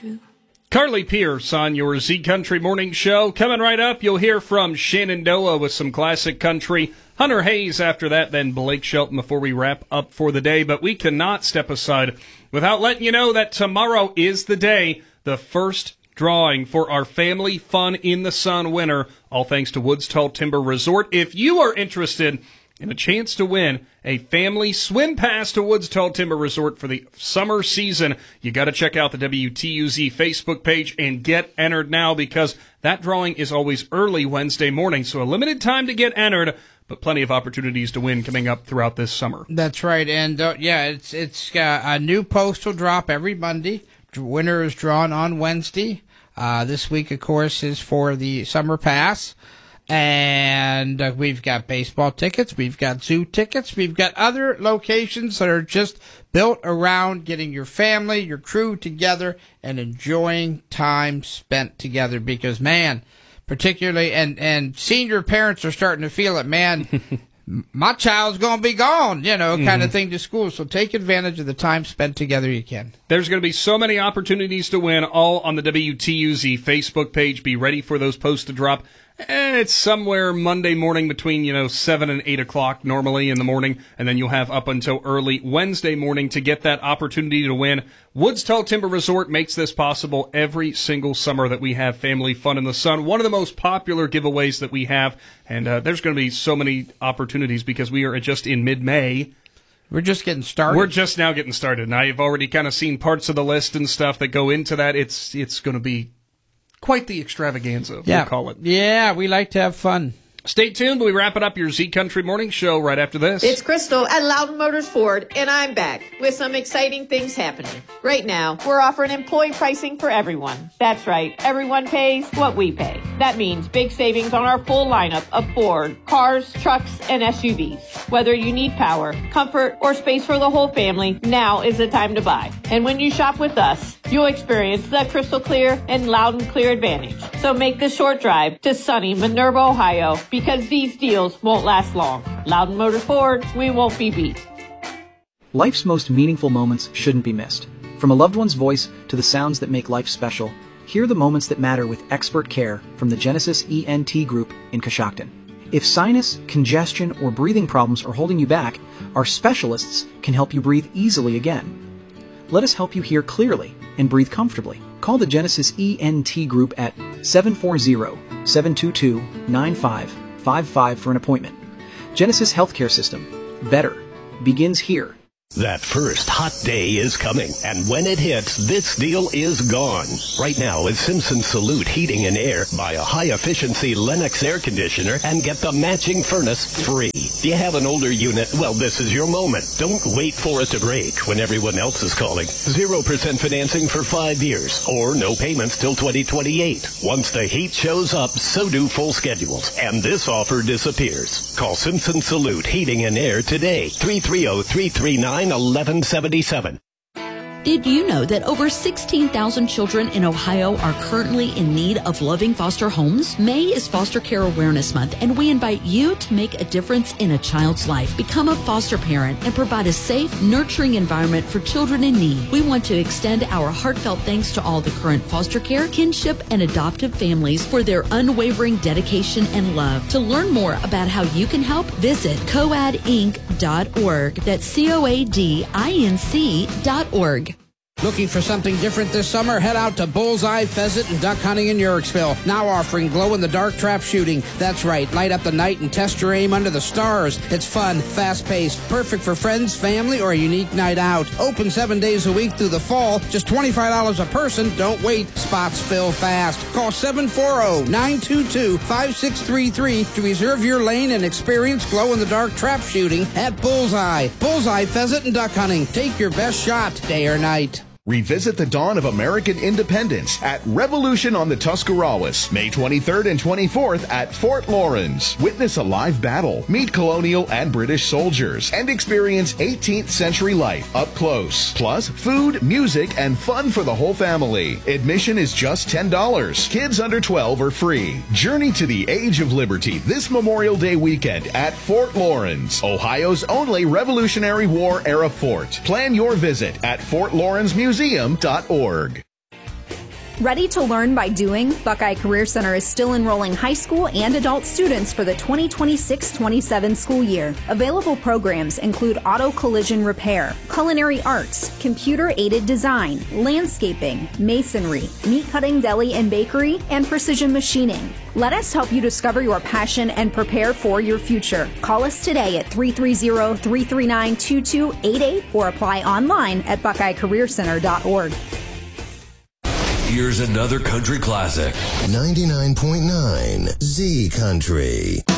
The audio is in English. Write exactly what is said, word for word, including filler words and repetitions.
true. Carly Pierce on your Z Country Morning Show. Coming right up, you'll hear from Shenandoah with some classic country. Hunter Hayes after that, then Blake Shelton before we wrap up for the day. But we cannot step aside without letting you know that tomorrow is the day, the first drawing for our Family Fun in the Sun winner, all thanks to Woods Tall Timber Resort. If you are interested in a chance to win a family swim pass to Woods Tall Timber Resort for the summer season, you got to check out the W T U Z Facebook page and get entered now, because that drawing is always early Wednesday morning, so a limited time to get entered, but plenty of opportunities to win coming up throughout this summer. That's right, and uh, yeah, it's it's uh, a new postal drop every Monday. Winner is drawn on Wednesday. Uh, this week, of course, is for the summer pass. And uh, we've got baseball tickets, we've got zoo tickets, we've got other locations that are just built around getting your family, your crew together and enjoying time spent together. Because, man, particularly, and, and senior parents are starting to feel it, man, my child's going to be gone, you know, kind mm-hmm. of thing to school. So take advantage of the time spent together you can. There's going to be so many opportunities to win, all on the W T U Z Facebook page. Be ready for those posts to drop. And it's somewhere Monday morning between, you know, seven and eight o'clock normally in the morning, and then you'll have up until early Wednesday morning to get that opportunity to win. Woods Tall Timber Resort makes this possible every single summer that we have Family Fun in the Sun. One of the most popular giveaways that we have, and uh, there's going to be so many opportunities because we are just in mid-May. We're just getting started. We're just now getting started, and I've already kind of seen parts of the list and stuff that go into that. It's it's going to be quite the extravaganza, yeah. we'll call it. Yeah, we like to have fun. Stay tuned. We'll be wrapping up your Z Country Morning Show right after this. It's Crystal at Loudon Motors Ford, and I'm back with some exciting things happening. Right now, we're offering employee pricing for everyone. That's right. Everyone pays what we pay. That means big savings on our full lineup of Ford cars, trucks, and S U Vs. Whether you need power, comfort, or space for the whole family, now is the time to buy. And when you shop with us, you'll experience the crystal clear and Loudon Clear advantage. So make the short drive to sunny Minerva, Ohio, because these deals won't last long. Loudon Motors Ford, we won't be beat. Life's most meaningful moments shouldn't be missed. From a loved one's voice to the sounds that make life special, hear the moments that matter with expert care from the Genesis E N T Group in Coshocton. If sinus, congestion, or breathing problems are holding you back, our specialists can help you breathe easily again. Let us help you hear clearly and breathe comfortably. Call the Genesis E N T Group at seven four zero, seven two two, nine five five five for an appointment. Genesis Healthcare System. Better begins here. That first hot day is coming, and when it hits, this deal is gone. Right now at Simpson Salute Heating and Air, buy a high-efficiency Lennox air conditioner and get the matching furnace free. Do you have an older unit? Well, this is your moment. Don't wait for it to break when everyone else is calling. zero percent financing for five years, or no payments till twenty twenty-eight. Once the heat shows up, so do full schedules, and this offer disappears. Call Simpson Salute Heating and Air today, three three zero, three three nine, eleven seventy-seven. Did you know that over sixteen thousand children in Ohio are currently in need of loving foster homes? May is Foster Care Awareness Month, and we invite you to make a difference in a child's life. Become a foster parent and provide a safe, nurturing environment for children in need. We want to extend our heartfelt thanks to all the current foster care, kinship, and adoptive families for their unwavering dedication and love. To learn more about how you can help, visit coad inc dot org. That's C O A D I N C dot org. Looking for something different this summer? Head out to Bullseye Pheasant and Duck Hunting in Yorksville. Now offering glow-in-the-dark trap shooting. That's right, light up the night and test your aim under the stars. It's fun, fast-paced, perfect for friends, family, or a unique night out. Open seven days a week through the fall. Just twenty-five dollars a person. Don't wait. Spots fill fast. Call seven four zero, nine two two, five six three three to reserve your lane and experience glow-in-the-dark trap shooting at Bullseye. Bullseye Pheasant and Duck Hunting. Take your best shot, day or night. Revisit the dawn of American independence at Revolution on the Tuscarawas, May twenty-third and twenty-fourth at Fort Lawrence. Witness a live battle, meet colonial and British soldiers, and experience eighteenth century life up close. Plus, food, music, and fun for the whole family. Admission is just ten dollars. Kids under twelve are free. Journey to the Age of Liberty this Memorial Day weekend at Fort Lawrence, Ohio's only Revolutionary War era fort. Plan your visit at Fort Lawrence Museum. Museum dot org. Ready to learn by doing? Buckeye Career Center is still enrolling high school and adult students for the twenty twenty-six twenty-seven school year. Available programs include auto collision repair, culinary arts, computer-aided design, landscaping, masonry, meat cutting, deli and bakery, and precision machining. Let us help you discover your passion and prepare for your future. Call us today at three three zero, three three nine, two two eight eight or apply online at buckeye career center dot org. Here's another country classic. ninety-nine point nine Z Country.